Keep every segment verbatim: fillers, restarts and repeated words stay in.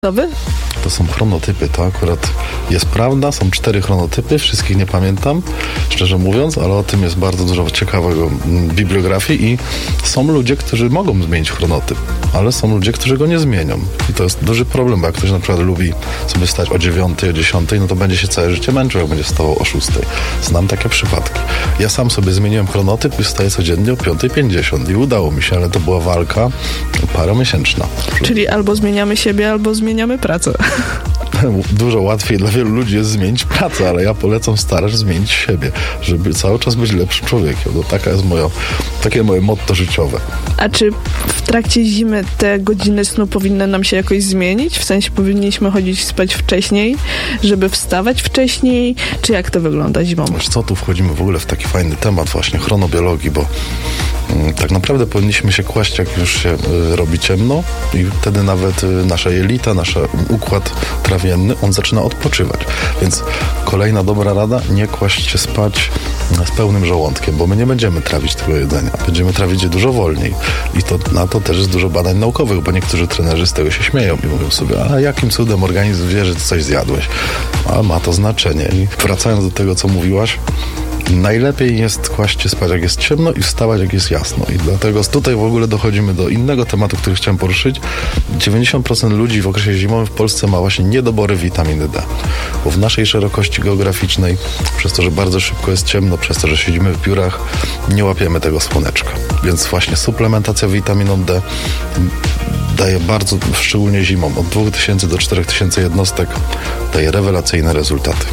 To są chronotypy, to akurat jest prawda, są cztery chronotypy, wszystkich nie pamiętam, szczerze mówiąc, ale o tym jest bardzo dużo ciekawego w bibliografii i są ludzie, którzy mogą zmienić chronotyp, ale są ludzie, którzy go nie zmienią i to jest duży problem, bo jak ktoś na przykład lubi sobie stać o dziewiątej, o dziesiątej, no to będzie się całe życie męczył, jak będzie stawał o szóstej. Znam takie przypadki. Ja sam sobie zmieniłem chronotyp i wstaję codziennie o piątej pięćdziesiąt i udało mi się, ale to była walka paromiesięczna. Czyli albo zmieniamy siebie, albo zmieniamy pracę. Dużo łatwiej dla wielu ludzi jest zmienić pracę, ale ja polecam starać zmienić siebie, żeby cały czas być lepszym człowiekiem. No, taka jest moja, takie moje motto życiowe. A czy w trakcie zimy te godziny snu powinny nam się jakoś zmienić? W sensie powinniśmy chodzić spać wcześniej, żeby wstawać wcześniej? Czy jak to wygląda zimą? Wiesz co, tu wchodzimy w ogóle w taki fajny temat właśnie chronobiologii, bo mm, tak naprawdę powinniśmy się kłaść, jak już się y, robi ciemno i wtedy nawet y, nasza jelita, nasz układ trawienny, on zaczyna odpoczywać. Więc kolejna dobra rada, nie kłaść się spać z pełnym żołądkiem, bo my nie będziemy trawić tego jedzenia. Będziemy trawić je dużo wolniej. I to, na to też jest dużo badań naukowych, bo niektórzy trenerzy z tego się śmieją i mówią sobie, a jakim cudem organizm wie, że ty coś zjadłeś? A ma to znaczenie. I wracając do tego, co mówiłaś, najlepiej jest kłaść się spać, jak jest ciemno i wstawać, jak jest jasno. I dlatego tutaj w ogóle dochodzimy do innego tematu, który chciałem poruszyć. dziewięćdziesiąt procent ludzi w okresie zimowym w Polsce ma właśnie niedobory witaminy D. Bo w naszej szerokości geograficznej, przez to, że bardzo szybko jest ciemno, przez to, że siedzimy w biurach, nie łapiemy tego słoneczka. Więc właśnie suplementacja witaminą D daje bardzo, szczególnie zimą, od dwóch tysięcy do czterech tysięcy jednostek, daje rewelacyjne rezultaty.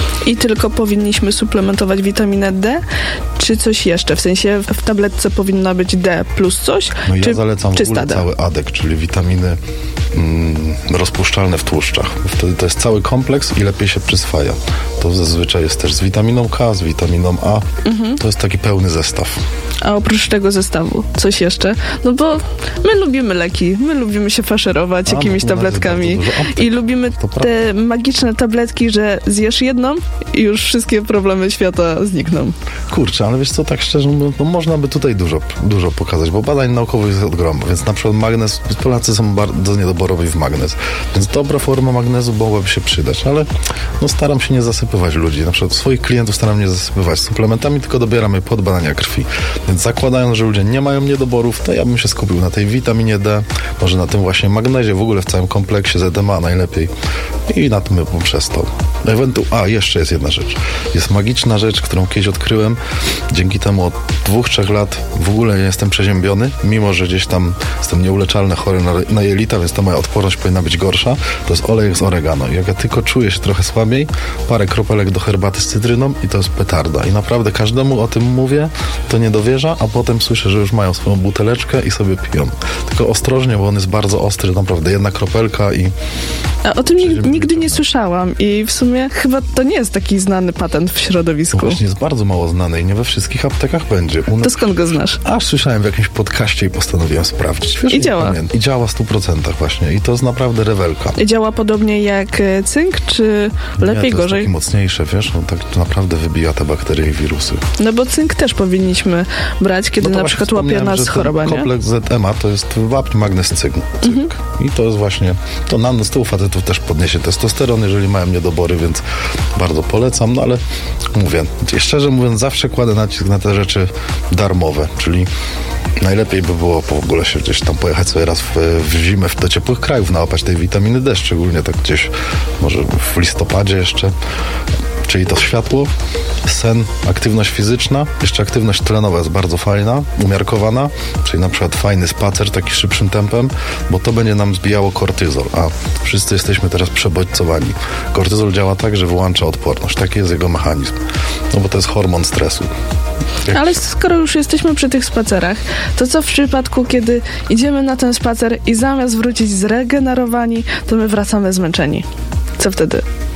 I tylko powinniśmy suplementować witaminę D, czy coś jeszcze? W sensie w tabletce powinna być D plus coś? No ja czy zalecam w ogóle D? cały adek, czyli witaminy mm, rozpuszczalne w tłuszczach. Wtedy to jest cały kompleks i lepiej się przyswaja. To zazwyczaj jest też z witaminą K, z witaminą A. Mhm. To jest taki pełny zestaw. A oprócz tego zestawu coś jeszcze? No bo my lubimy leki, my lubimy się faszerować A, jakimiś no, tabletkami i lubimy te magiczne tabletki, że zjesz jedną i już wszystkie problemy świata znikną. Kurczę, ale wiesz co, tak szczerze mówiąc, no można by tutaj dużo, dużo pokazać, bo badań naukowych jest od groma, więc na przykład magnez, Polacy są bardzo niedoborowi w magnez, więc dobra forma magnezu mogłaby się przydać, ale no staram się nie zasypywać ludzi, na przykład swoich klientów staram nie zasypywać suplementami, tylko dobieramy pod badania krwi, więc zakładając, że ludzie nie mają niedoborów, to ja bym się skupił na tej witaminie D, może na tym właśnie magnezie, w ogóle w całym kompleksie Z D M A najlepiej i na tym bym przestał. Ewentu- A, jeszcze jest jedna rzecz. Jest magiczna rzecz, którą kiedyś odkryłem. Dzięki temu od dwóch, trzech lat w ogóle nie jestem przeziębiony, mimo że gdzieś tam jestem nieuleczalny, chory na, na jelita, więc ta moja odporność powinna być gorsza. To jest olej z oregano. Jak ja tylko czuję się trochę słabiej, parę kropelek do herbaty z cytryną i to jest petarda. I naprawdę każdemu o tym mówię, to nie dowierza, a potem słyszę, że już mają swoją buteleczkę i sobie piją. Tylko ostrożnie, bo on jest bardzo ostry, naprawdę jedna kropelka i... A o tym nigdy, nigdy nie słyszałam i w sumie chyba to nie jest taki znany patent w środowisku. No właśnie jest bardzo mało znany i nie we wszystkich aptekach będzie. U nas... To skąd go znasz? Aż słyszałem w jakimś podcaście i postanowiłem sprawdzić. Wiesz, I działa. Pamiętam. I działa w stu procentach właśnie. I to jest naprawdę rewelka. I działa podobnie jak cynk, czy lepiej, nie, to gorzej? jest taki mocniejsze, wiesz, on tak naprawdę wybija te bakterie i wirusy. No bo cynk też powinniśmy brać, kiedy no na przykład łapie nas choroba, nie? Kompleks Z M A to jest wapń, magnez, cynk. cynk. Mhm. I to jest właśnie, to nam z tyłu facetów też podniesie testosteron, jeżeli mają niedobory, więc bardzo polecam, no ale mówię, szczerze mówiąc, zawsze kładę nacisk na te rzeczy darmowe, czyli najlepiej by było w ogóle się gdzieś tam pojechać sobie raz w, w zimę do ciepłych krajów, nałapać tej witaminy D, szczególnie tak gdzieś może w listopadzie jeszcze. Czyli to światło, sen, aktywność fizyczna, jeszcze aktywność tlenowa jest bardzo fajna, umiarkowana, czyli na przykład fajny spacer taki szybszym tempem, bo to będzie nam zbijało kortyzol, a wszyscy jesteśmy teraz przebodźcowani. Kortyzol działa tak, że wyłącza odporność, taki jest jego mechanizm, no bo to jest hormon stresu. Jak... Ale skoro już jesteśmy przy tych spacerach, to co w przypadku, kiedy idziemy na ten spacer i zamiast wrócić zregenerowani, to my wracamy zmęczeni? Co wtedy?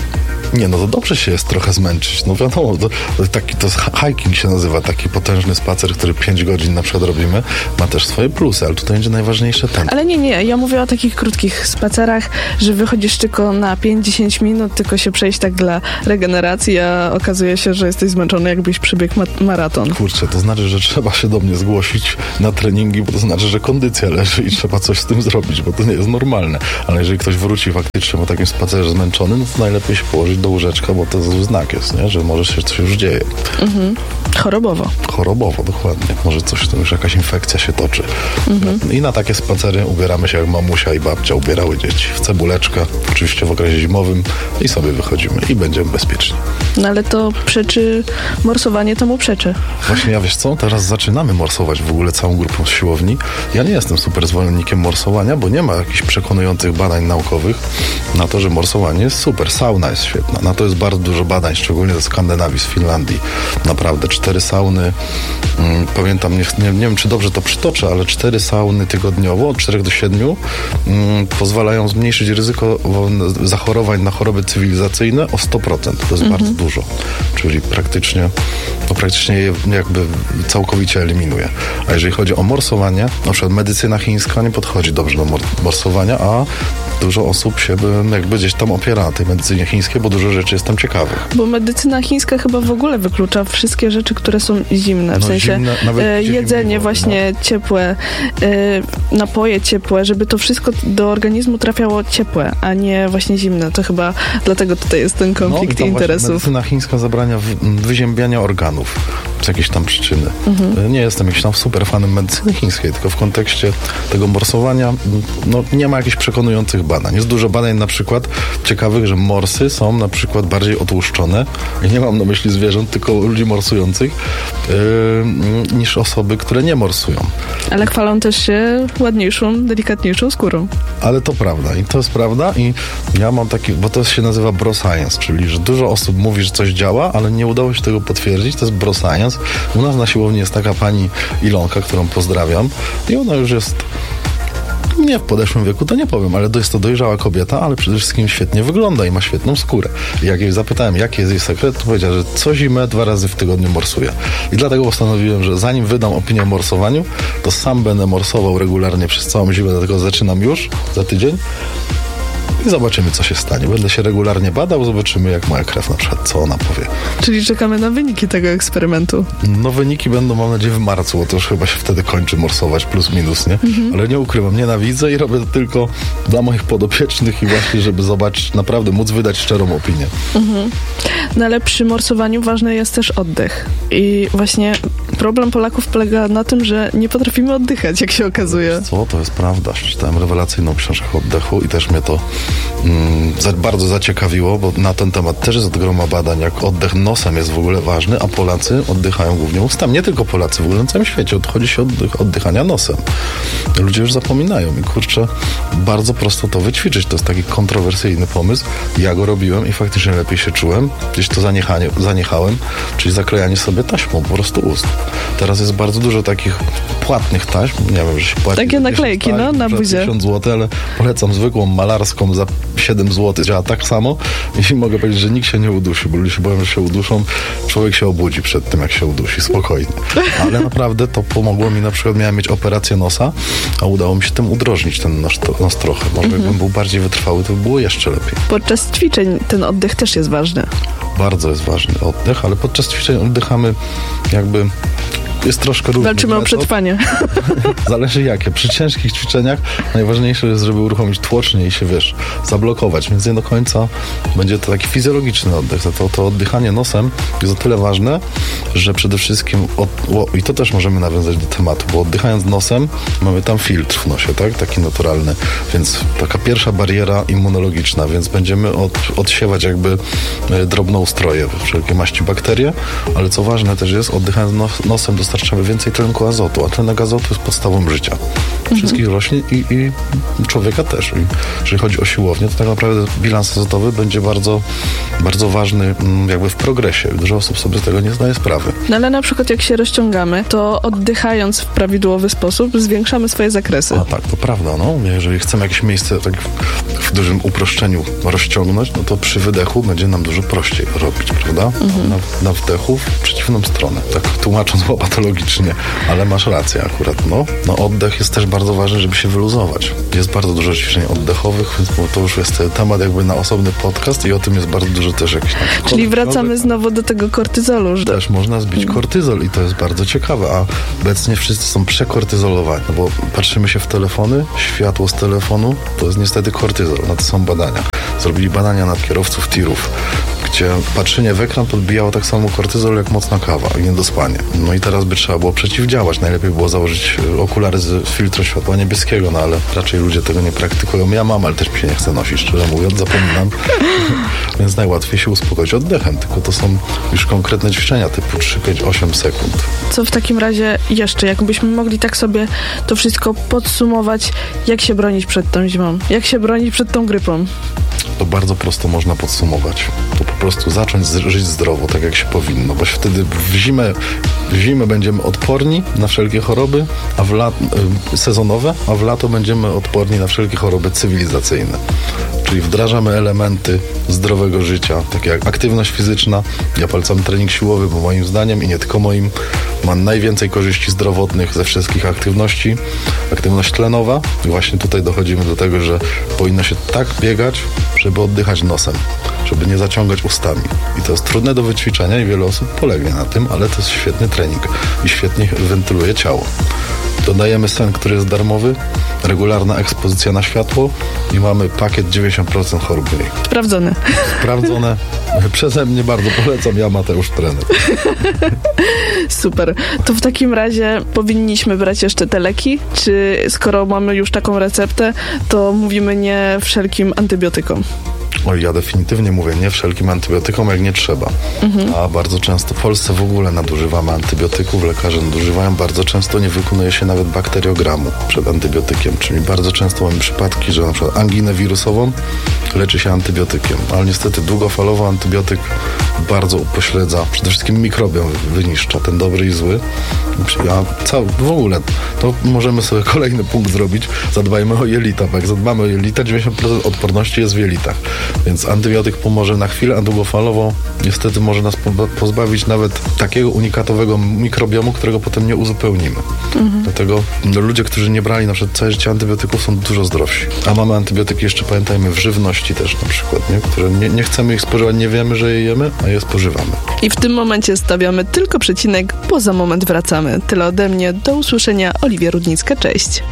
Nie, no to dobrze się jest trochę zmęczyć. No wiadomo, to, to taki, to hiking się nazywa, taki potężny spacer, który pięć godzin na przykład robimy, ma też swoje plusy, ale tutaj będzie najważniejsze ten. Ale nie, nie, ja mówię o takich krótkich spacerach, że wychodzisz tylko na pięć do dziesięciu minut, tylko się przejść tak dla regeneracji, a okazuje się, że jesteś zmęczony, jakbyś przebiegł ma- maraton. Kurczę, to znaczy, że trzeba się do mnie zgłosić na treningi, bo to znaczy, że kondycja leży i trzeba coś z tym zrobić, bo to nie jest normalne. Ale jeżeli ktoś wróci faktycznie po takim spacerze zmęczony, no to najlepiej się położyć do łóżeczka, bo to zły znak jest, nie? Że może się coś już dzieje. Mhm. Chorobowo. Chorobowo, dokładnie. Może coś, to już jakaś infekcja się toczy. Mhm. I na takie spacery ubieramy się jak mamusia i babcia ubierały dzieci. W cebuleczkę, oczywiście w okresie zimowym i sobie wychodzimy i będziemy bezpieczni. No ale to przeczy, morsowanie temu przeczy. Właśnie, ja wiesz co, teraz zaczynamy morsować w ogóle całą grupą z siłowni. Ja nie jestem super zwolennikiem morsowania, bo nie ma jakichś przekonujących badań naukowych na to, że morsowanie jest super. Sauna jest świetna. Na to jest bardzo dużo badań, szczególnie ze Skandynawii, z Finlandii. Naprawdę, cztery sauny, mm, pamiętam, nie, nie, nie wiem, czy dobrze to przytoczę, ale cztery sauny tygodniowo, od czterech do siedmiu, mm, pozwalają zmniejszyć ryzyko zachorowań na choroby cywilizacyjne o sto procent. To jest mhm. bardzo dużo. Czyli praktycznie, no praktycznie je jakby całkowicie eliminuje. A jeżeli chodzi o morsowanie, na przykład medycyna chińska nie podchodzi dobrze do morsowania, a dużo osób się jakby gdzieś tam opiera na tej medycynie chińskiej, bo dużo rzeczy jest tam ciekawych. Bo medycyna chińska chyba w ogóle wyklucza wszystkie rzeczy, które są zimne. W no, sensie zimne, e, jedzenie właśnie no. ciepłe, e, napoje ciepłe, żeby to wszystko do organizmu trafiało ciepłe, a nie właśnie zimne. To chyba dlatego tutaj jest ten konflikt no, interesów. Medycyna chińska zabrania wyziębiania organów z jakiejś tam przyczyny. Mhm. Nie jestem jakimś tam super fanem medycyny chińskiej, tylko w kontekście tego morsowania no, nie ma jakichś przekonujących badań. Jest dużo badań na przykład ciekawych, że morsy są na przykład bardziej otłuszczone, i nie mam na myśli zwierząt, tylko ludzi morsujących, yy, niż osoby, które nie morsują. Ale chwalą też się ładniejszą, delikatniejszą skórą. Ale to prawda i to jest prawda i ja mam taki, bo to się nazywa bro science, czyli że dużo osób mówi, że coś działa, ale nie udało się tego potwierdzić, to jest bro science. U nas na siłowni jest taka pani Ilonka, którą pozdrawiam i ona już jest nie w podeszłym wieku, to nie powiem, ale to jest to dojrzała kobieta, ale przede wszystkim świetnie wygląda i ma świetną skórę. I jak jej zapytałem, jaki jest jej sekret, to powiedziała, że co zimę dwa razy w tygodniu morsuje. I dlatego postanowiłem, że zanim wydam opinię o morsowaniu, to sam będę morsował regularnie przez całą zimę, dlatego zaczynam już za tydzień. I zobaczymy, co się stanie. Będę się regularnie badał, zobaczymy, jak moja krew na przykład, co ona powie. Czyli czekamy na wyniki tego eksperymentu. No wyniki będą, mam nadzieję, w marcu, bo to już chyba się wtedy kończy morsować, plus minus, nie? Mhm. Ale nie ukrywam, nienawidzę i robię to tylko dla moich podopiecznych i właśnie, żeby zobaczyć, naprawdę móc wydać szczerą opinię. Mhm. No ale przy morsowaniu ważny jest też oddech. I właśnie problem Polaków polega na tym, że nie potrafimy oddychać, jak się okazuje. Co? To jest prawda. Czytałem rewelacyjną książkę o oddechu i też mnie to Mm, za, bardzo zaciekawiło, bo na ten temat też jest groma badań, jak oddech nosem jest w ogóle ważny, a Polacy oddychają głównie ustami. Nie tylko Polacy, w ogóle na całym świecie odchodzi się od oddychania nosem. Ludzie już zapominają i kurczę, bardzo prosto to wyćwiczyć. To jest taki kontrowersyjny pomysł. Ja go robiłem i faktycznie lepiej się czułem. Gdzieś to zaniechanie, zaniechałem, czyli zaklejanie sobie taśmą po prostu ust. Teraz jest bardzo dużo takich płatnych taśm. Nie wiem, że się płaci. Takie naklejki, taśm, no, na buzie. tysiąc złotych, ale polecam zwykłą malarską za siedem złotych. Działa tak samo i mogę powiedzieć, że nikt się nie udusi, bo ludzie się boją, że się uduszą. Człowiek się obudzi przed tym, jak się udusi. Spokojnie. Ale naprawdę to pomogło mi. Na przykład miałem mieć operację nosa, a udało mi się tym udrożnić ten nos, nos trochę. Może mhm. jakbym był bardziej wytrwały, to by było jeszcze lepiej. Podczas ćwiczeń ten oddech też jest ważny. Bardzo jest ważny oddech, ale podczas ćwiczeń oddychamy jakby... Jest troszkę różny. Walczymy metod. O przetrwanie. Zależy jakie. Przy ciężkich ćwiczeniach najważniejsze jest, żeby uruchomić tłocznię i się, wiesz, zablokować, więc nie do końca będzie to taki fizjologiczny oddech. To, to oddychanie nosem jest o tyle ważne, że przede wszystkim od, o, i to też możemy nawiązać do tematu, bo oddychając nosem mamy tam filtr w nosie, tak? Taki naturalny, więc taka pierwsza bariera immunologiczna, więc będziemy od, odsiewać jakby drobnoustroje, wszelkie maści bakterie, ale co ważne też jest, oddychając nos, nosem dostajemy dostarczamy więcej tlenku azotu, a tlenek azotu jest podstawą życia. Wszystkich mhm. roślin i, i człowieka też. I jeżeli chodzi o siłownię, to tak naprawdę bilans azotowy będzie bardzo, bardzo ważny jakby w progresie. Dużo osób sobie z tego nie zdaje sprawy. No ale na przykład jak się rozciągamy, to oddychając w prawidłowy sposób zwiększamy swoje zakresy. A tak, to prawda. No. Jeżeli chcemy jakieś miejsce tak w dużym uproszczeniu rozciągnąć, no to przy wydechu będzie nam dużo prościej robić, prawda? Mhm. Na, na wdechu w przeciwną stronę. Tak tłumacząc patologicznie, ale masz rację akurat. No, no oddech jest też bardzo ważny, żeby się wyluzować. Jest bardzo dużo ćwiczeń oddechowych, więc to już jest temat jakby na osobny podcast i o tym jest bardzo dużo też jakiś tam... Czyli wracamy znowu do tego kortyzolu. Że... Też można zbić kortyzol i to jest bardzo ciekawe, a obecnie wszyscy są przekortyzolowani, no bo patrzymy się w telefony, światło z telefonu to jest niestety kortyzol, na to są badania. Zrobili badania na kierowców tirów, gdzie patrzenie w ekran podbijało tak samo kortyzol jak mocna kawa i niedospanie. No i teraz by trzeba było przeciwdziałać. Najlepiej było założyć okulary z filtrem światła niebieskiego, no ale raczej ludzie tego nie praktykują. Ja mam, ale też mi się nie chce nosić, szczerze mówiąc, zapominam. Więc najłatwiej się uspokoić oddechem, tylko to są już konkretne ćwiczenia typu trzy, pięć, osiem sekund. Co w takim razie jeszcze, jakbyśmy mogli tak sobie to wszystko podsumować, jak się bronić przed tą zimą? Jak się bronić przed tą grypą? To bardzo prosto można podsumować. To po prostu zacząć z- żyć zdrowo, tak jak się powinno, bo wtedy w zimę, w zimę będziemy odporni na wszelkie choroby, a w lat, y, sezonowe, a w lato będziemy odporni na wszelkie choroby cywilizacyjne. Czyli wdrażamy elementy zdrowego życia, takie jak aktywność fizyczna. Ja polecam trening siłowy, bo moim zdaniem i nie tylko moim ma najwięcej korzyści zdrowotnych ze wszystkich aktywności. Aktywność tlenowa. I właśnie tutaj dochodzimy do tego, że powinno się tak biegać, żeby oddychać nosem, żeby nie zaciągać ustami. I to jest trudne do wyćwiczenia i wiele osób polegnie na tym, ale to jest świetny trening i świetnie wentyluje ciało. Dodajemy sen, który jest darmowy, regularna ekspozycja na światło i mamy pakiet dziewięćdziesiąt procent chorób mniej. Sprawdzone. Sprawdzone. Przeze mnie bardzo polecam, ja Mateusz trener. Super. To w takim razie powinniśmy brać jeszcze te leki? Czy skoro mamy już taką receptę, to mówimy nie wszelkim antybiotykom? Oj, ja definitywnie mówię nie wszelkim antybiotykom, jak nie trzeba. Mhm. A bardzo często w Polsce w ogóle nadużywamy antybiotyków, lekarze nadużywają, bardzo często nie wykonuje się nawet bakteriogramu przed antybiotykiem, czyli bardzo często mamy przypadki, że na przykład anginę wirusową leczy się antybiotykiem, ale niestety długofalowo antybiotyk bardzo upośledza, przede wszystkim mikrobiom wyniszcza, ten dobry i zły. A cały, w ogóle, to możemy sobie kolejny punkt zrobić, zadbajmy o jelita, bo jak zadbamy o jelita, dziewięćdziesiąt procent odporności jest w jelitach. Więc antybiotyk pomoże na chwilę, a długofalowo niestety może nas pozbawić nawet takiego unikatowego mikrobiomu, którego potem nie uzupełnimy. Mhm. Dlatego no, ludzie, którzy nie brali na przykład całe życie antybiotyków, są dużo zdrowsi. A mamy antybiotyki jeszcze, pamiętajmy, w żywności też na przykład, nie? Które nie, nie chcemy ich spożywać, nie wiemy, że je jemy, a je spożywamy. I w tym momencie stawiamy tylko przecinek, bo za moment wracamy. Tyle ode mnie, do usłyszenia. Oliwia Rudnicka, cześć.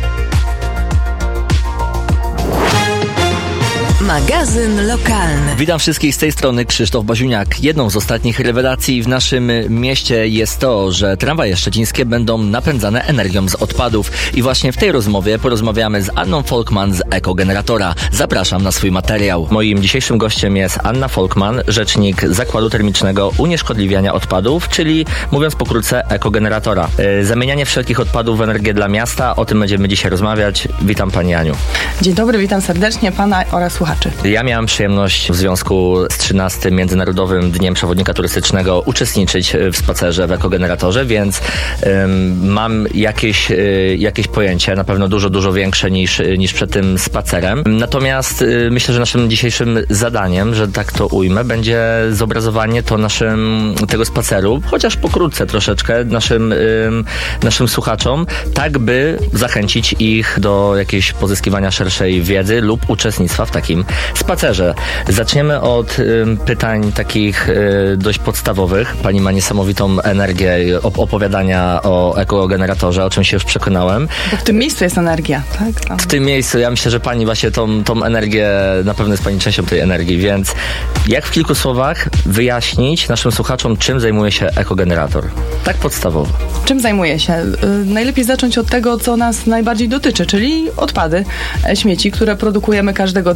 Magazyn lokalny. Witam wszystkich z tej strony, Krzysztof Baziuniak. Jedną z ostatnich rewelacji w naszym mieście jest to, że tramwaje szczecińskie będą napędzane energią z odpadów. I właśnie w tej rozmowie porozmawiamy z Anną Folkman z Ekogeneratora. Zapraszam na swój materiał. Moim dzisiejszym gościem jest Anna Folkman, rzecznik Zakładu Termicznego Unieszkodliwiania Odpadów, czyli mówiąc pokrótce Ekogeneratora. Yy, zamienianie wszelkich odpadów w energię dla miasta, o tym będziemy dzisiaj rozmawiać. Witam Pani Aniu. Dzień dobry, witam serdecznie Pana oraz słuchaczy. Ja miałem przyjemność w związku z trzynastym Międzynarodowym Dniem Przewodnika Turystycznego uczestniczyć w spacerze w Ekogeneratorze, więc ym, mam jakieś, y, jakieś pojęcie, na pewno dużo, dużo większe niż, niż przed tym spacerem. Natomiast y, myślę, że naszym dzisiejszym zadaniem, że tak to ujmę, będzie zobrazowanie to naszym, tego spaceru, chociaż pokrótce troszeczkę naszym, y, naszym słuchaczom, tak by zachęcić ich do jakiejś pozyskiwania szerszej wiedzy lub uczestnictwa w takim spacerze. Zaczniemy od y, pytań takich y, dość podstawowych. Pani ma niesamowitą energię op- opowiadania o ekogeneratorze, o czym się już przekonałem. Bo w tym miejscu jest energia, tak? Tam. W tym miejscu, ja myślę, że pani właśnie tą, tą energię, na pewno jest pani częścią tej energii, więc jak w kilku słowach wyjaśnić naszym słuchaczom, czym zajmuje się ekogenerator? Tak podstawowo. Czym zajmuje się? Yy, najlepiej zacząć od tego, co nas najbardziej dotyczy, czyli odpady, śmieci, które produkujemy każdego dnia.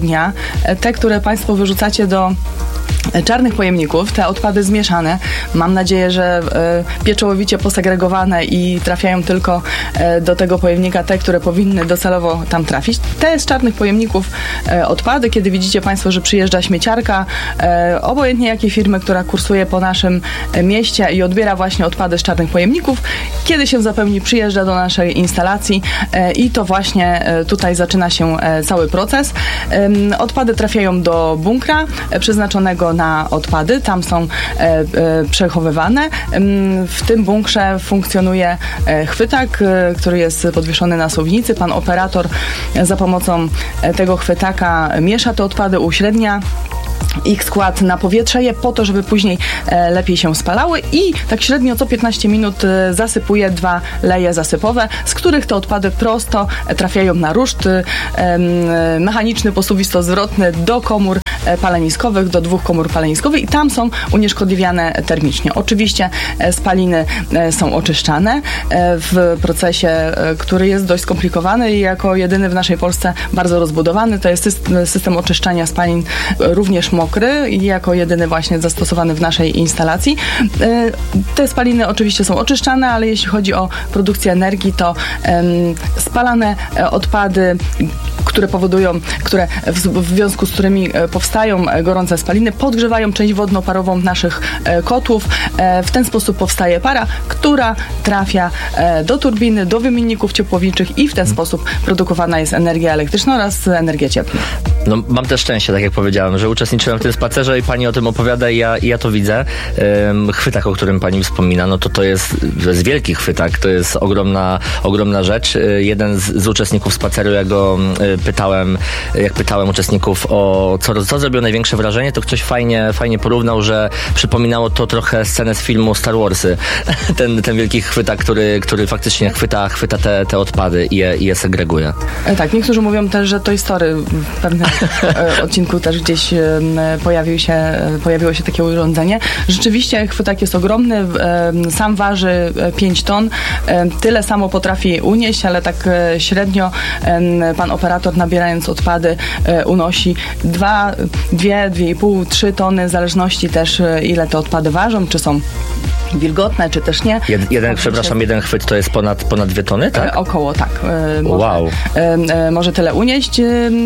te, które Państwo wyrzucacie do czarnych pojemników, te odpady zmieszane, mam nadzieję, że e, pieczołowicie posegregowane i trafiają tylko e, do tego pojemnika te, które powinny docelowo tam trafić. Te z czarnych pojemników e, odpady, kiedy widzicie Państwo, że przyjeżdża śmieciarka, e, obojętnie jakiej firmy, która kursuje po naszym e, mieście i odbiera właśnie odpady z czarnych pojemników, kiedy się zapełni, przyjeżdża do naszej instalacji e, i to właśnie e, tutaj zaczyna się e, cały proces. E, odpady trafiają do bunkra e, przeznaczonego na odpady. Tam są e, e, przechowywane. E, w tym bunkrze funkcjonuje e, chwytak, e, który jest podwieszony na suwnicy. Pan operator e, za pomocą e, tego chwytaka miesza te odpady, uśrednia ich skład, napowietrza je po to, żeby później e, lepiej się spalały i tak średnio co piętnaście minut e, zasypuje dwa leje zasypowe, z których te odpady prosto e, trafiają na ruszt e, e, mechaniczny, posuwisto-zwrotny do komór e, paleniskowych, do dwóch komór paleniskowych i tam są unieszkodliwiane termicznie. Oczywiście e, spaliny e, są oczyszczane e, w procesie, e, który jest dość skomplikowany i jako jedyny w naszej Polsce bardzo rozbudowany. To jest system, system oczyszczania spalin e, również mokry i jako jedyny właśnie zastosowany w naszej instalacji. Te spaliny oczywiście są oczyszczane, ale jeśli chodzi o produkcję energii, to um, spalane odpady, które powodują, które w, w związku z którymi powstają gorące spaliny, podgrzewają część wodno-parową naszych kotłów. W ten sposób powstaje para, która trafia do turbiny, do wymienników ciepłowniczych i w ten sposób produkowana jest energia elektryczna oraz energia cieplna. No, mam też szczęście, tak jak powiedziałem, że uczestniczyłem w tym spacerze i pani o tym opowiada i ja, i ja to widzę. Um, chwytak, o którym pani wspomina, no to to jest, to jest wielki chwytak, to jest ogromna, ogromna rzecz. Jeden z, z uczestników spaceru, jak go pytałem, jak pytałem uczestników o co, co zrobiło największe wrażenie, to ktoś fajnie, fajnie porównał, że przypominało to trochę scenę z filmu Star Warsy. Ten, ten wielki chwytak, który, który faktycznie chwyta, chwyta te, te odpady i je, i je segreguje. Tak, niektórzy mówią też, że Toy Story w pewnym odcinku też gdzieś pojawił się, pojawiło się takie urządzenie. Rzeczywiście chwytak jest ogromny, sam waży pięć ton, tyle samo potrafi unieść, ale tak średnio pan operator, nabierając odpady, unosi dwa, dwie, dwie i pół, trzy tony, w zależności też ile te odpady ważą, czy są wilgotne, czy też nie. Jed, jeden, przepraszam, jeden chwyt to jest ponad, ponad dwie tony, tak? Około, tak. Może, wow. Może tyle unieść.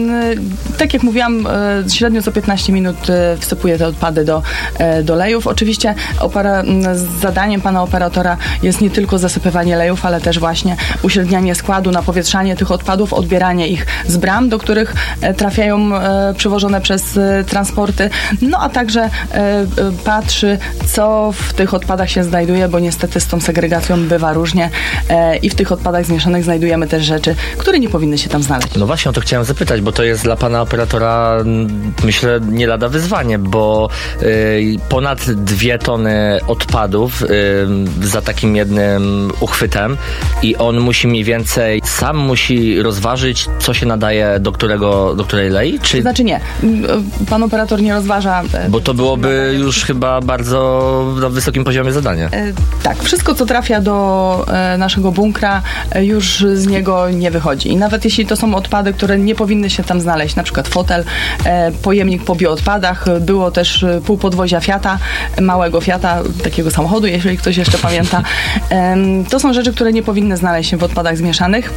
Tak jak mówiłam, średnio co piętnaście minut wsypuje te odpady do, do lejów. Oczywiście opera, zadaniem pana operatora jest nie tylko zasypywanie lejów, ale też właśnie uśrednianie składu, napowietrzanie tych odpadów, odbieranie ich z bram, do których trafiają przywożone przez transporty, no a także patrzy, co w tych odpadach się znajduje, bo niestety z tą segregacją bywa różnie e, i w tych odpadach zmieszanych znajdujemy też rzeczy, które nie powinny się tam znaleźć. No właśnie o to chciałem zapytać, bo to jest dla pana operatora, myślę, nie lada wyzwanie, bo y, ponad dwie tony odpadów y, za takim jednym uchwytem i on musi mniej więcej, sam musi rozważyć, co się nadaje do którego, do której lei? Czy... Znaczy nie. Pan operator nie rozważa. Bo to byłoby już chyba bardzo na wysokim poziomie zadania. E, tak, wszystko co trafia do e, naszego bunkra e, już z niego nie wychodzi. I nawet jeśli to są odpady, które nie powinny się tam znaleźć, na przykład fotel, e, pojemnik po bioodpadach, było też pół podwozia Fiata, małego Fiata, takiego samochodu, jeśli ktoś jeszcze pamięta. E, to są rzeczy, które nie powinny znaleźć się w odpadach zmieszanych.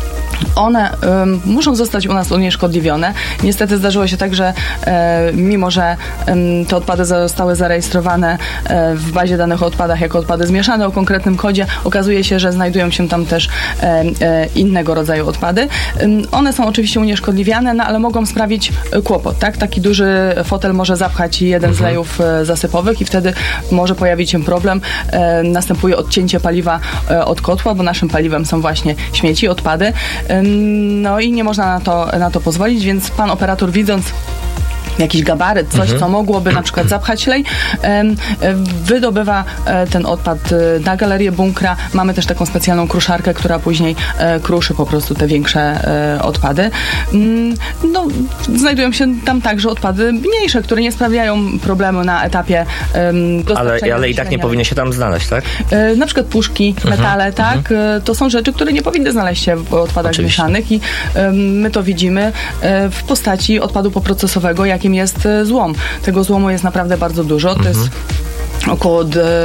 One um, muszą zostać u nas unieszkodliwione. Niestety zdarzyło się tak, że e, mimo, że um, te odpady zostały zarejestrowane e, w bazie danych o odpadach jako odpady zmieszane o konkretnym kodzie, okazuje się, że znajdują się tam też e, e, innego rodzaju odpady. Um, one są oczywiście unieszkodliwiane, no, ale mogą sprawić kłopot. Tak? Taki duży fotel może zapchać jeden mhm. z lejów e, zasypowych i wtedy może pojawić się problem. E, następuje odcięcie paliwa e, od kotła, bo naszym paliwem są właśnie śmieci, odpady. No i nie można na to, na to pozwolić, więc pan operator, widząc jakiś gabaryt, coś, mhm. co mogłoby na przykład zapchać lej, wydobywa ten odpad na galerię bunkra. Mamy też taką specjalną kruszarkę, która później kruszy po prostu te większe odpady. No, znajdują się tam także odpady mniejsze, które nie sprawiają problemu na etapie dostarczania. Ale, ale i tak nie powinny się tam znaleźć, tak? Na przykład puszki, mhm. metale, tak? Mhm. To są rzeczy, które nie powinny znaleźć się w odpadach Oczywiście. mieszanych i my to widzimy w postaci odpadu poprocesowego, jakim jest złom. Tego złomu jest naprawdę bardzo dużo. To mhm. jest około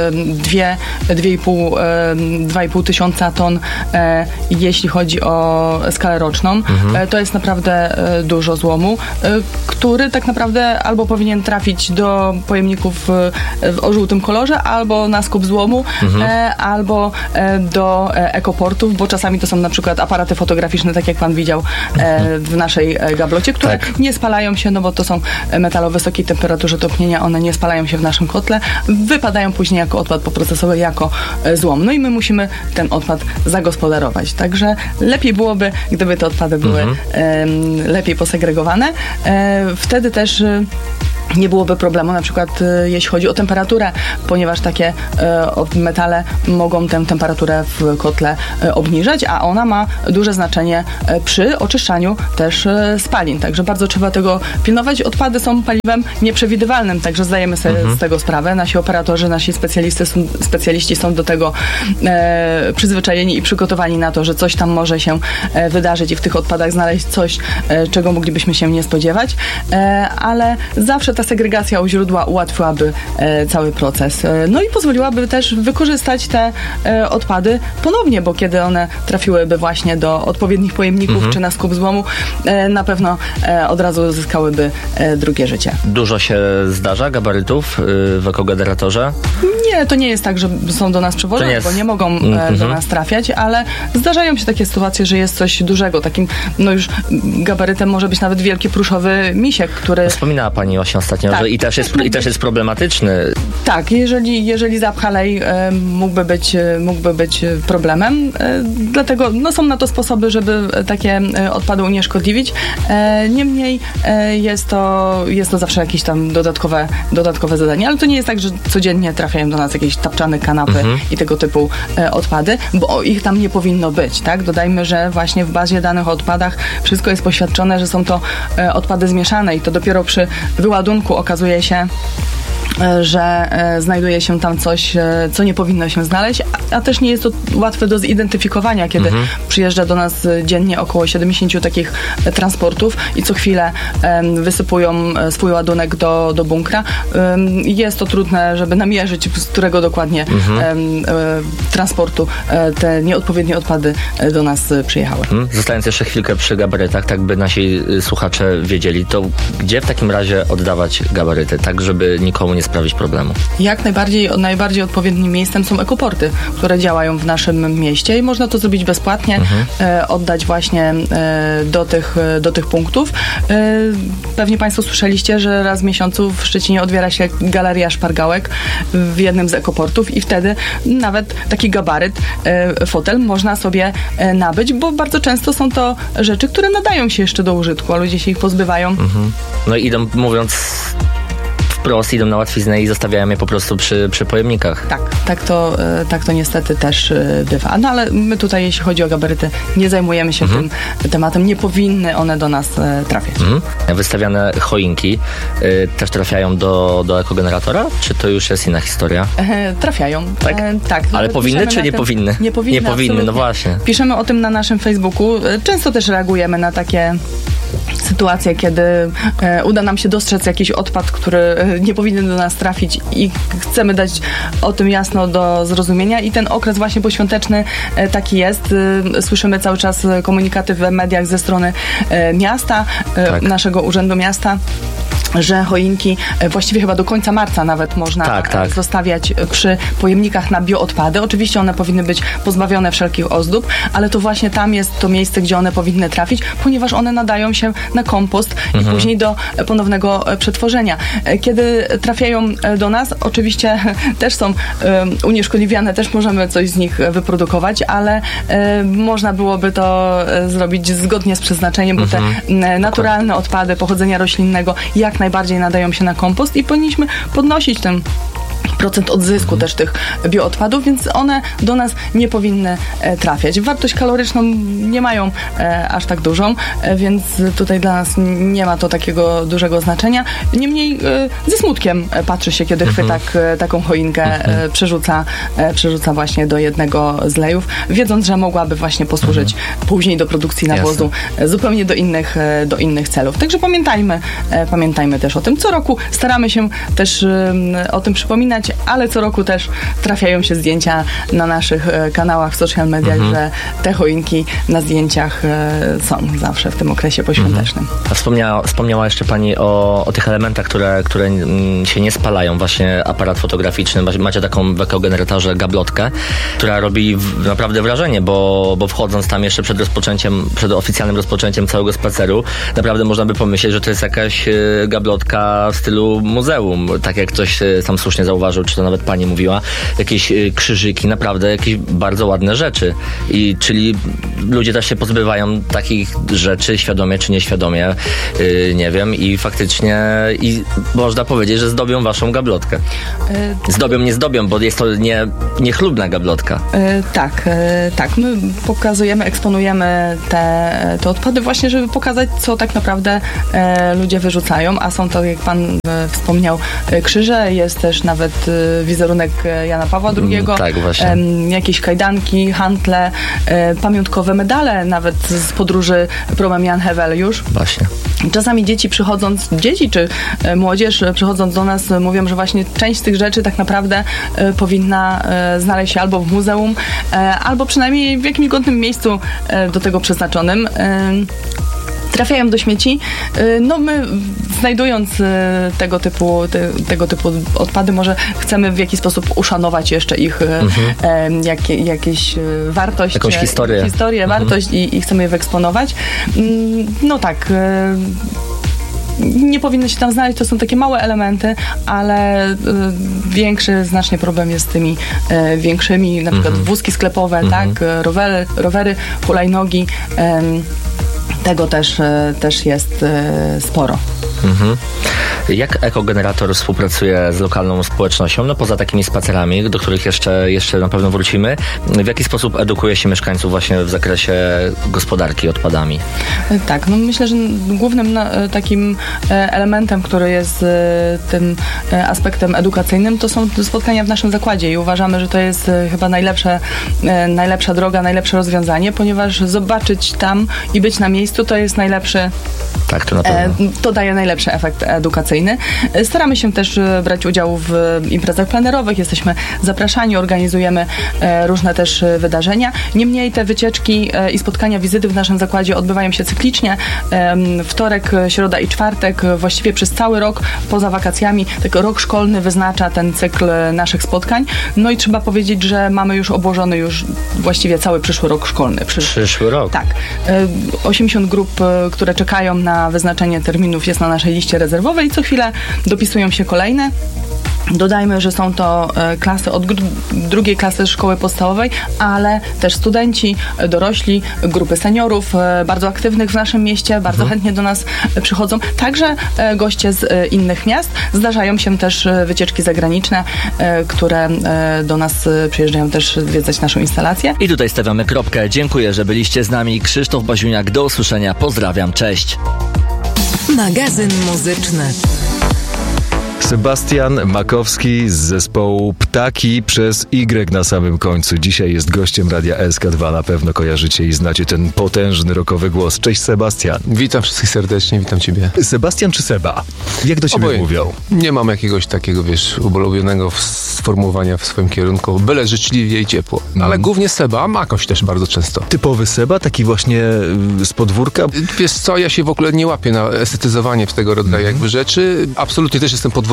dwa i pół tysiąca ton, e, jeśli chodzi o skalę roczną. Mhm. E, to jest naprawdę e, dużo złomu, e, który tak naprawdę albo powinien trafić do pojemników e, o żółtym kolorze, albo na skup złomu, mhm. e, albo e, do e, ekoportów, bo czasami to są na przykład aparaty fotograficzne, tak jak pan widział e, w naszej e, gablocie, które tak. nie spalają się, no bo to są metale o wysokiej temperaturze topnienia, one nie spalają się w naszym kotle, wypadają później jako odpad poprocesowy, jako złom. No i my musimy ten odpad zagospodarować. Także lepiej byłoby, gdyby te odpady były mhm. e, lepiej posegregowane. E, wtedy też e, nie byłoby problemu, na przykład e, jeśli chodzi o temperaturę, ponieważ takie e, metale mogą tę temperaturę w kotle e, obniżać, a ona ma duże znaczenie e, przy oczyszczaniu też e, spalin. Także bardzo trzeba tego pilnować. Odpady są paliwem nieprzewidywalnym, także zdajemy sobie mhm. z tego sprawę. Nasi operatorzy, nasi specjaliści są, specjaliści są do tego e, przyzwyczajeni i przygotowani na to, że coś tam może się e, wydarzyć i w tych odpadach znaleźć coś, e, czego moglibyśmy się nie spodziewać, e, ale zawsze ta segregacja u źródła ułatwiłaby e, cały proces. E, no i pozwoliłaby też wykorzystać te e, odpady ponownie, bo kiedy one trafiłyby właśnie do odpowiednich pojemników mhm. czy na skup złomu, e, na pewno e, od razu uzyskałyby e, drugie życie. Dużo się zdarza gabarytów y, w ekogeneratorze? Nie, to nie jest tak, że są do nas przewożone, nie bo nie mogą mm-hmm. do nas trafiać, ale zdarzają się takie sytuacje, że jest coś dużego. Takim, no już gabarytem może być nawet wielki pruszowy misiek, który... Wspominała pani właśnie ostatnio, tak, że i też, jest, i też jest problematyczny. Tak, jeżeli, jeżeli zapcha lej, mógłby być, mógłby być problemem. Dlatego no, są na to sposoby, żeby takie odpady unieszkodliwić. Niemniej jest to, jest to zawsze jakieś tam dodatkowe, dodatkowe zadanie, ale to nie jest tak, że codziennie trafiają do nas jakieś tapczane kanapy mhm. i tego typu e, odpady, bo ich tam nie powinno być, tak? Dodajmy, że właśnie w bazie danych o odpadach wszystko jest poświadczone, że są to e, odpady zmieszane i to dopiero przy wyładunku okazuje się, że e, znajduje się tam coś, e, co nie powinno się znaleźć, a, a też nie jest to łatwe do zidentyfikowania, kiedy mhm. przyjeżdża do nas dziennie około siedemdziesiąt takich e, transportów i co chwilę e, wysypują e, swój ładunek do, do bunkra. E, jest to trudne, żeby namierzyć, z którego dokładnie mhm. e, e, transportu e, te nieodpowiednie odpady e, do nas e, przyjechały. Mhm. Zostając jeszcze chwilkę przy gabarytach, tak by nasi słuchacze wiedzieli, to gdzie w takim razie oddawać gabaryty, tak żeby nikomu nie sprawić problemu? Jak najbardziej, najbardziej odpowiednim miejscem są ekoporty, które działają w naszym mieście i można to zrobić bezpłatnie, mhm. e, oddać właśnie e, do, tych, do tych punktów. E, pewnie Państwo słyszeliście, że raz w miesiącu w Szczecinie otwiera się Galeria Szpargałek w jednym z ekoportów i wtedy nawet taki gabaryt, e, fotel można sobie e, nabyć, bo bardzo często są to rzeczy, które nadają się jeszcze do użytku, a ludzie się ich pozbywają. Mhm. No i idą, mówiąc wprost, idą na łatwiznę i zostawiają je po prostu przy, przy pojemnikach. Tak, tak to, tak to niestety też bywa. No ale my tutaj, jeśli chodzi o gabaryty, nie zajmujemy się mhm. tym tematem. Nie powinny one do nas trafiać. Mhm. Wystawiane choinki y, też trafiają do, do ekogeneratora? Czy to już jest inna historia? E, trafiają. Tak? E, tak. Ale powinny czy nie powinny? Nie powinny, nie powinny, no właśnie. Piszemy o tym na naszym Facebooku. Często też reagujemy na takie sytuacje, kiedy e, uda nam się dostrzec jakiś odpad, który e, nie powinien do nas trafić i chcemy dać o tym jasno do zrozumienia i ten okres właśnie poświąteczny e, taki jest. E, słyszymy cały czas komunikaty w mediach ze strony e, miasta, e, tak. naszego Urzędu Miasta, że choinki właściwie chyba do końca marca nawet można tak, tak. zostawiać przy pojemnikach na bioodpady. Oczywiście one powinny być pozbawione wszelkich ozdób, ale to właśnie tam jest to miejsce, gdzie one powinny trafić, ponieważ one nadają się na kompost mhm. i później do ponownego przetworzenia. Kiedy odpady trafiają do nas. Oczywiście też są unieszkodliwiane, też możemy coś z nich wyprodukować, ale można byłoby to zrobić zgodnie z przeznaczeniem, bo mhm. te naturalne odpady pochodzenia roślinnego jak najbardziej nadają się na kompost i powinniśmy podnosić ten procent odzysku mhm. też tych bioodpadów, więc one do nas nie powinny e, trafiać. Wartość kaloryczną nie mają e, aż tak dużą, e, więc tutaj dla nas nie ma to takiego dużego znaczenia. Niemniej e, ze smutkiem e, patrzy się, kiedy mhm. chwytak e, taką choinkę mhm. e, przerzuca, e, przerzuca właśnie do jednego z lejów, wiedząc, że mogłaby właśnie posłużyć mhm. później do produkcji nawozu e, zupełnie do innych, e, do innych celów. Także pamiętajmy, e, pamiętajmy też o tym. Co roku staramy się też e, o tym przypominać, ale co roku też trafiają się zdjęcia na naszych e, kanałach w social mediach, mhm. że te choinki na zdjęciach e, są zawsze w tym okresie poświątecznym. Mhm. A wspomniała, wspomniała jeszcze Pani o, o tych elementach, które, które m, się nie spalają. Właśnie aparat fotograficzny. Macie taką w ekogeneratorze gablotkę, która robi w, naprawdę wrażenie, bo, bo wchodząc tam jeszcze przed rozpoczęciem, przed oficjalnym rozpoczęciem całego spaceru, naprawdę można by pomyśleć, że to jest jakaś e, gablotka w stylu muzeum. Tak jak ktoś e, tam słusznie zauważył, czy to nawet Pani mówiła, jakieś y, krzyżyki, naprawdę jakieś bardzo ładne rzeczy. I czyli ludzie też się pozbywają takich rzeczy, świadomie czy nieświadomie, y, nie wiem, i faktycznie i można powiedzieć, że zdobią Waszą gablotkę. Zdobią, nie zdobią, bo jest to nie, niechlubna gablotka. Y, tak, y, tak. My pokazujemy, eksponujemy te, te odpady właśnie, żeby pokazać, co tak naprawdę y, ludzie wyrzucają, a są to, jak Pan y, wspomniał, y, krzyże, jest też nawet wizerunek Jana Pawła drugiego, tak, właśnie. Jakieś kajdanki, hantle, pamiątkowe medale nawet z podróży Promem Jan Heweliusz. Właśnie. Czasami dzieci przychodząc, dzieci czy młodzież przychodząc do nas mówią, że właśnie część z tych rzeczy tak naprawdę powinna znaleźć się albo w muzeum, albo przynajmniej w jakimś godnym miejscu do tego przeznaczonym. Trafiają do śmieci. No my znajdując tego typu, te, tego typu odpady, może chcemy w jakiś sposób uszanować jeszcze ich mhm. jak, jakieś wartość. Jakąś historię. Historię, mhm. wartość i, i chcemy je wyeksponować. No tak. Nie powinny się tam znaleźć, to są takie małe elementy, ale y, większy znacznie problem jest z tymi y, większymi, na przykład mm-hmm. wózki sklepowe, mm-hmm. tak, rowery, rowery, hulajnogi. Y, tego też, y, też jest y, sporo. Mhm. Jak ekogenerator współpracuje z lokalną społecznością? No poza takimi spacerami, do których jeszcze, jeszcze na pewno wrócimy. W jaki sposób edukuje się mieszkańców właśnie w zakresie gospodarki odpadami? Tak, no myślę, że głównym takim elementem, który jest tym aspektem edukacyjnym, to są spotkania w naszym zakładzie i uważamy, że to jest chyba najlepsze, najlepsza droga, najlepsze rozwiązanie, ponieważ zobaczyć tam i być na miejscu to jest najlepszy. Tak, to na pewno. To daje najlepszy efekt edukacyjny. Staramy się też brać udział w imprezach plenerowych, jesteśmy zapraszani, organizujemy różne też wydarzenia. Niemniej te wycieczki i spotkania, wizyty w naszym zakładzie odbywają się cyklicznie. Wtorek, środa i czwartek, właściwie przez cały rok, poza wakacjami, tak rok szkolny wyznacza ten cykl naszych spotkań. No i trzeba powiedzieć, że mamy już obłożony już właściwie cały przyszły rok szkolny. Przysz... Przyszły rok? Tak. osiemdziesiąt grup, które czekają na wyznaczenie terminów, jest na naszej liście rezerwowej i co chwilę dopisują się kolejne. Dodajmy, że są to klasy od gr- drugiej klasy szkoły podstawowej, ale też studenci, dorośli, grupy seniorów, bardzo aktywnych w naszym mieście, bardzo mhm. chętnie do nas przychodzą. Także goście z innych miast. Zdarzają się też wycieczki zagraniczne, które do nas przyjeżdżają też zwiedzać naszą instalację. I tutaj stawiamy kropkę. Dziękuję, że byliście z nami. Krzysztof Baziuniak, do usłyszenia. Pozdrawiam, cześć. Magazyn muzyczny. Sebastian Makowski z zespołu Ptaki przez Y na samym końcu. Dzisiaj jest gościem Radia S K dwa. Na pewno kojarzycie i znacie ten potężny rockowy głos. Cześć, Sebastian. Witam wszystkich serdecznie, witam ciebie. Sebastian czy Seba? Jak do ciebie Oboje. mówią? Nie mam jakiegoś takiego, wiesz, ulubionego sformułowania w swoim kierunku. Byle życzliwie i ciepło. Ale mm. głównie Seba, a Makoś też bardzo często. Typowy Seba? Taki właśnie z podwórka? Wiesz co, ja się w ogóle nie łapię na estetyzowanie w tego rodzaju mm. jakby rzeczy. Absolutnie też jestem podwórkiem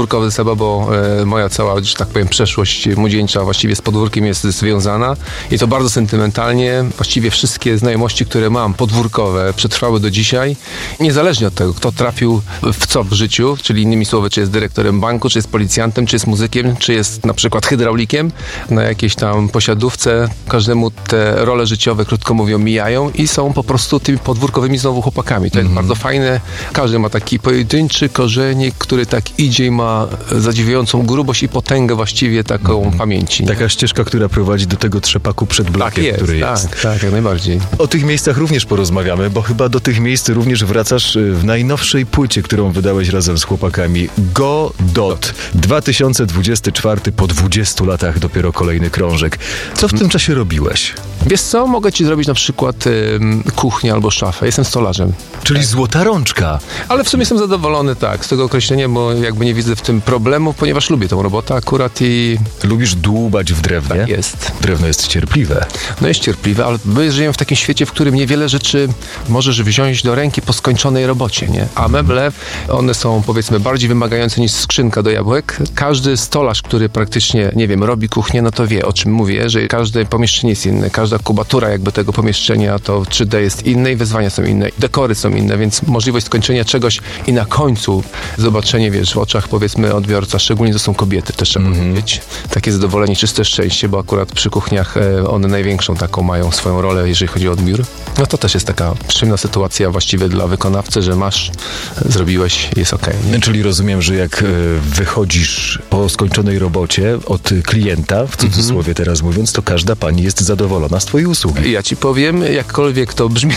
podwórkowy Seba, bo e, moja cała, że tak powiem, przeszłość młodzieńcza właściwie z podwórkiem jest związana i to bardzo sentymentalnie. Właściwie wszystkie znajomości, które mam, podwórkowe, przetrwały do dzisiaj. Niezależnie od tego, kto trafił w co w życiu, czyli innymi słowy, czy jest dyrektorem banku, czy jest policjantem, czy jest muzykiem, czy jest na przykład hydraulikiem na jakiejś tam posiadówce. Każdemu te role życiowe, krótko mówiąc, mijają i są po prostu tymi podwórkowymi znowu chłopakami. To jest mm. bardzo fajne. Każdy ma taki pojedynczy korzenik, który tak idzie i ma zadziwiającą grubość i potęgę właściwie taką mm. pamięci. Nie? Taka ścieżka, która prowadzi do tego trzepaku przed blokiem, tak jest, który tak, jest. Tak, tak, jak najbardziej. O tych miejscach również porozmawiamy, bo chyba do tych miejsc również wracasz w najnowszej płycie, którą wydałeś razem z chłopakami. Godot. dwa tysiące dwudziesty czwarty, po dwudziestu latach dopiero kolejny krążek. Co w tym czasie robiłeś? Wiesz co, mogę ci zrobić na przykład y, kuchnię albo szafę. Jestem stolarzem. Czyli tak. Złota rączka. Ale w sumie jestem zadowolony, tak, z tego określenia, bo jakby nie widzę w tym problemu, ponieważ lubię tą robotę akurat i... Lubisz dłubać w drewnie? Tak jest. Drewno jest cierpliwe. No jest cierpliwe, ale my żyjemy w takim świecie, w którym niewiele rzeczy możesz wziąć do ręki po skończonej robocie, nie? A meble, one są powiedzmy bardziej wymagające niż skrzynka do jabłek. Każdy stolarz, który praktycznie, nie wiem, robi kuchnię, no to wie, o czym mówię, że każde pomieszczenie jest inne, każda kubatura jakby tego pomieszczenia, to trzy D jest inne i wyzwania są inne, dekory są inne, więc możliwość skończenia czegoś i na końcu zobaczenie, wiesz, w oczach powiedzmy odbiorca, szczególnie to są kobiety, też trzeba mm-hmm. powiedzieć. Takie zadowolenie, czyste szczęście, bo akurat przy kuchniach e, one największą taką mają swoją rolę, jeżeli chodzi o odbiór. No to też jest taka przyjemna sytuacja właściwie dla wykonawcy, że masz, zrobiłeś, jest okej. Okay, czyli rozumiem, że jak wychodzisz po skończonej robocie od klienta, w cudzysłowie mm-hmm. teraz mówiąc, to każda pani jest zadowolona z twojej usługi. Ja ci powiem, jakkolwiek to brzmi,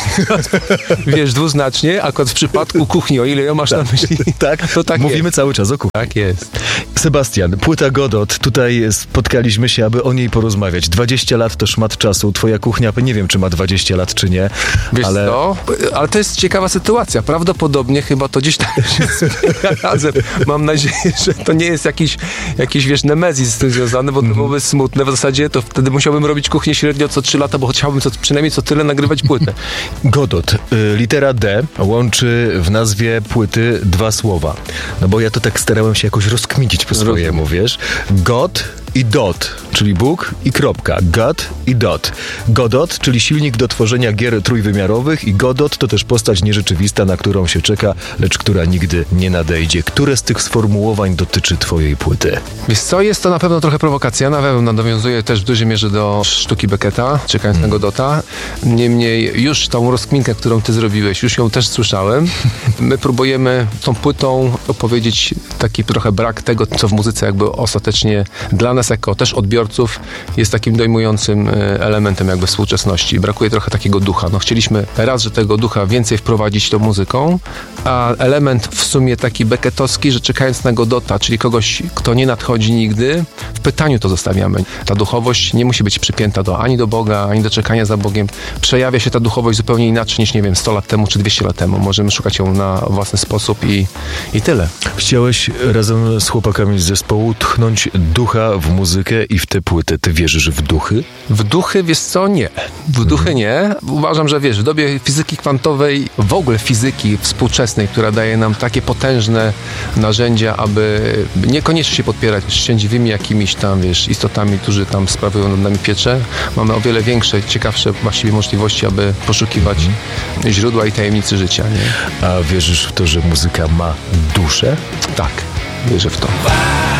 wiesz, dwuznacznie, akurat w przypadku kuchni, o ile ją masz na myśli, tak, to tak mówimy jest. Cały czas o kuchni. Tak jest. Sebastian, płyta Godot, tutaj spotkaliśmy się, aby o niej porozmawiać. dwadzieścia lat to szmat czasu, twoja kuchnia, nie wiem, czy ma dwadzieścia lat, czy nie. Wiesz ale... co? Ale to jest ciekawa sytuacja. Prawdopodobnie chyba to gdzieś tam się razem. Mam nadzieję, że to nie jest jakiś, jakiś wiesz, nemezis z tym związany, bo to byłoby smutne. W zasadzie to wtedy musiałbym robić kuchnię średnio co trzy lata, bo chciałbym co, przynajmniej co tyle nagrywać płytę. Godot, y, litera D łączy w nazwie płyty dwa słowa. No bo ja to tak starałem się jakoś rozkminić po swojemu, wiesz? God i dot, czyli Bóg i kropka. God i dot. Godot, czyli silnik do tworzenia gier trójwymiarowych i Godot to też postać nierzeczywista, na którą się czeka, lecz która nigdy nie nadejdzie. Które z tych sformułowań dotyczy twojej płyty? Wiesz co, jest to na pewno trochę prowokacja, na pewno nawiązuje też w dużej mierze do sztuki Becketa, czekając hmm. na Godota. Niemniej już tą rozkminkę, którą ty zrobiłeś, już ją też słyszałem. My próbujemy tą płytą opowiedzieć taki trochę brak tego, co w muzyce jakby ostatecznie dla nas jako też odbiorców jest takim dojmującym elementem jakby współczesności. Brakuje trochę takiego ducha. No chcieliśmy raz, że tego ducha więcej wprowadzić tą muzyką, a element w sumie taki becketowski, że czekając na Godota, czyli kogoś, kto nie nadchodzi nigdy, w pytaniu to zostawiamy. Ta duchowość nie musi być przypięta do, ani do Boga, ani do czekania za Bogiem. Przejawia się ta duchowość zupełnie inaczej niż, nie wiem, sto lat temu czy dwieście lat temu. Możemy szukać ją na własny sposób i, i tyle. Chciałeś razem z chłopakami z zespołu tchnąć ducha w muzykę i w te płyty. Ty wierzysz w duchy? W duchy, wiesz co? Nie. W duchy nie. Uważam, że wiesz, w dobie fizyki kwantowej, w ogóle fizyki współczesnej, która daje nam takie potężne narzędzia, aby niekoniecznie się podpierać szczęśliwymi jakimiś tam, wiesz, istotami, którzy tam sprawują nad nami pieczę. Mamy o wiele większe, ciekawsze właściwie możliwości, aby poszukiwać mm. źródła i tajemnicy życia. Nie? A wierzysz w to, że muzyka ma duszę? Tak, wierzę w to.